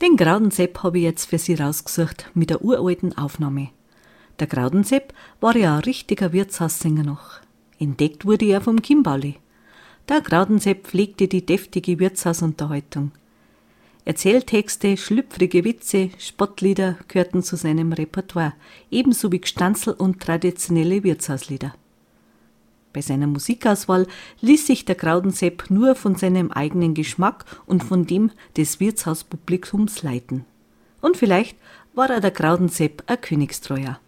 Den Graudensepp habe ich jetzt für Sie rausgesucht mit der uralten Aufnahme. Der Graudensepp war ja ein richtiger Wirtshaussänger noch. Entdeckt wurde er vom Kimberli. Der Graudensepp pflegte die deftige Wirtshausunterhaltung. Erzähltexte, schlüpfrige Witze, Spottlieder gehörten zu seinem Repertoire, ebenso wie Gstanzl und traditionelle Wirtshauslieder. Bei seiner Musikauswahl ließ sich der Graudensepp nur von seinem eigenen Geschmack und von dem des Wirtshauspublikums leiten. Und vielleicht war er der Graudensepp ein Königstreuer.